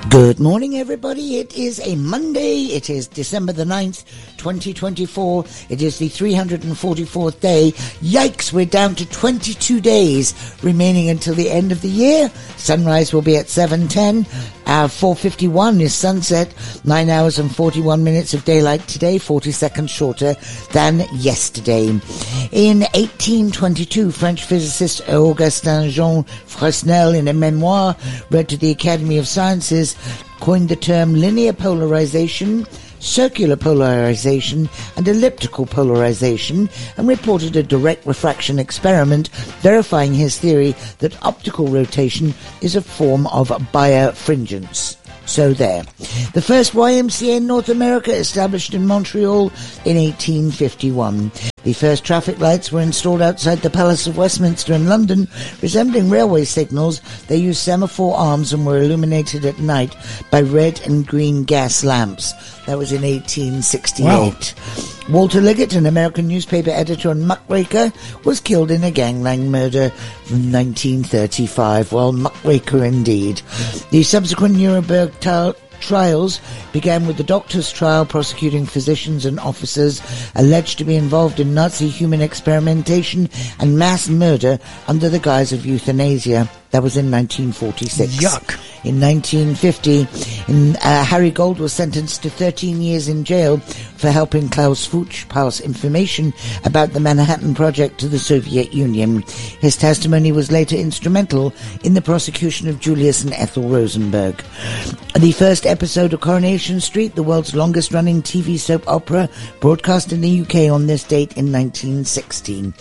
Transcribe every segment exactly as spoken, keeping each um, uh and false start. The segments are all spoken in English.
Good morning, everybody. It is a Monday. It is December the ninth, twenty twenty-four. It is the three hundred forty-fourth day. Yikes, we're down to twenty-two days remaining until the end of the year. Sunrise will be at seven ten. Uh, four fifty-one is sunset. nine hours and forty-one minutes of daylight today, forty seconds shorter than yesterday. In eighteen twenty-two, French physicist Augustin Jean Fresnel, in a memoir read to the Academy of Sciences, coined the term linear polarization, circular polarization, and elliptical polarization, and reported a direct refraction experiment verifying his theory that optical rotation is a form of birefringence. So there. The first Y M C A in North America established in Montreal in eighteen fifty-one. The first traffic lights were installed outside the Palace of Westminster in London. Resembling railway signals, they used semaphore arms and were illuminated at night by red and green gas lamps. That was in eighteen sixty-eight. Wow. Walter Liggett, an American newspaper editor and muckraker, was killed in a gangland murder in nineteen thirty-five. Well, muckraker indeed. The subsequent Nuremberg t- trials began with the doctor's trial prosecuting physicians and officers alleged to be involved in Nazi human experimentation and mass murder under the guise of euthanasia. That was in nineteen forty-six. Yuck. In nineteen fifty, in, uh, Harry Gold was sentenced to thirteen years in jail for helping Klaus Fuchs pass information about the Manhattan Project to the Soviet Union. His testimony was later instrumental in the prosecution of Julius and Ethel Rosenberg. The first episode of Coronation Street, the world's longest-running T V soap opera, broadcast in the U K on this date in nineteen sixteen.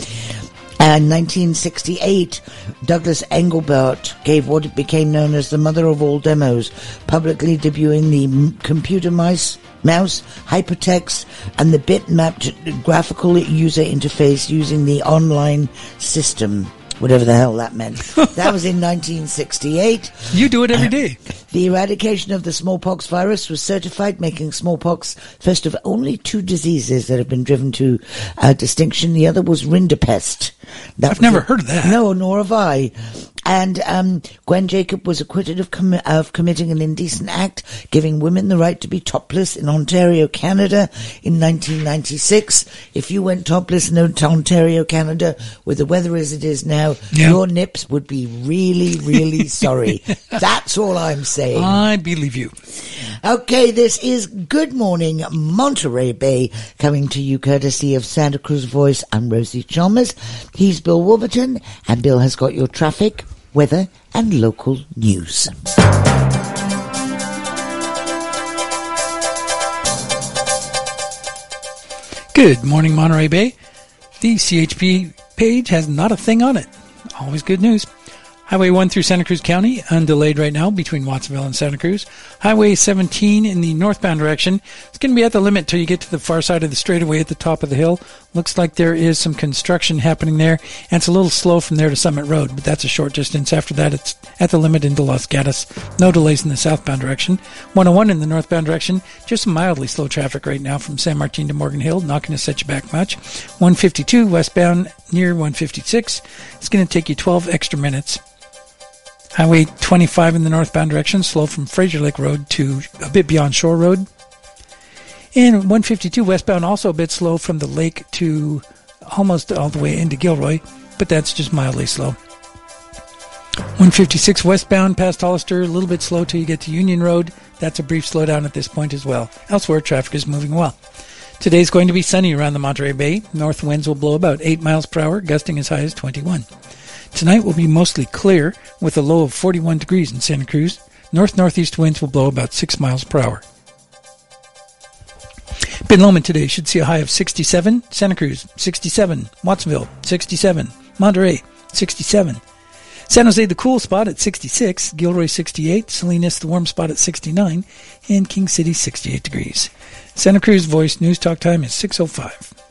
In nineteen sixty-eight, Douglas Engelbart gave what became known as the mother of all demos, publicly debuting the m- computer mice, mouse, hypertext, and the bit-mapped graphical user interface using the online system. Whatever the hell that meant. That was in nineteen sixty-eight. You do it every day. The eradication of the smallpox virus was certified, making smallpox first of only two diseases that have been driven to uh, distinction. The other was rinderpest. That I've never a, heard of that. No, nor have I. And um, Gwen Jacob was acquitted of, com- of committing an indecent act, giving women the right to be topless in Ontario, Canada, in nineteen ninety-six. If you went topless in Ontario, Canada, with the weather as it is now, yeah. your nips would be really, really sorry. That's all I'm saying. I believe you. Okay, this is Good Morning Monterey Bay, coming to you courtesy of Santa Cruz Voice. I'm Rosie Chalmers. He's Bill Wolverton, and Bill has got your traffic, weather, and local news. Good morning, Monterey Bay. The C H P page has not a thing on it. Always good news. Highway one through Santa Cruz County, undelayed right now between Watsonville and Santa Cruz. Highway seventeen in the northbound direction. It's going to be at the limit till you get to the far side of the straightaway at the top of the hill. Looks like there is some construction happening there, and it's a little slow from there to Summit Road, but that's a short distance. After that, it's at the limit into Los Gatos. No delays in the southbound direction. one oh one in the northbound direction. Just mildly slow traffic right now from San Martin to Morgan Hill. Not going to set you back much. one fifty-two westbound near one fifty-six. It's going to take you twelve extra minutes. Highway twenty-five in the northbound direction, slow from Fraser Lake Road to a bit beyond Shore Road. And one fifty-two westbound, also a bit slow from the lake to almost all the way into Gilroy, but that's just mildly slow. one fifty-six westbound past Hollister, a little bit slow till you get to Union Road. That's a brief slowdown at this point as well. Elsewhere, traffic is moving well. Today's going to be sunny around the Monterey Bay. North winds will blow about eight miles per hour, gusting as high as twenty-one. Tonight will be mostly clear with a low of forty-one degrees in Santa Cruz. North-northeast winds will blow about six miles per hour. Ben Lomond today should see a high of sixty-seven. Santa Cruz, sixty-seven. Watsonville, sixty-seven. Monterey, sixty-seven. San Jose, the cool spot at sixty-six. Gilroy, sixty-eight. Salinas, the warm spot at sixty-nine. And King City, sixty-eight degrees. Santa Cruz Voice News Talk time is six oh five.